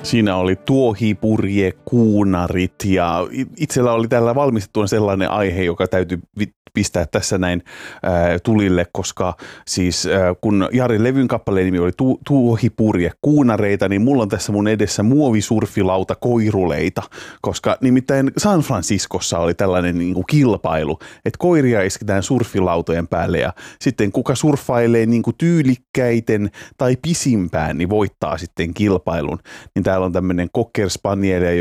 Siinä oli tuohipurje, kuunarit ja itsellä oli täällä valmistettuna sellainen aihe, joka täytyy pistää tässä näin tulille, koska siis kun Jarin levyn kappaleen nimi oli tuohipurje, kuunareita, niin mulla on tässä mun edessä muovisurfilauta koiruleita, koska nimittäin San Franciscossa oli tällainen niin kuin kilpailu, että koiria isketään surfilautojen päälle ja sitten kuka surffailee niin kuin tyylikkäiten tai pisimpään, niin voittaa sitten kilpailun. Niin täällä on tämmöinen Cocker Spaniel,